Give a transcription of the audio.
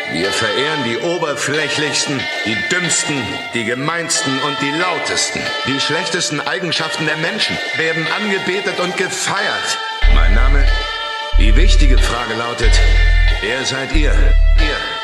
Wir verehren die oberflächlichsten, die dümmsten, die gemeinsten und die lautesten. Die schlechtesten Eigenschaften der Menschen werden angebetet und gefeiert. Mein Name? Die wichtige Frage lautet, wer seid ihr? Ihr.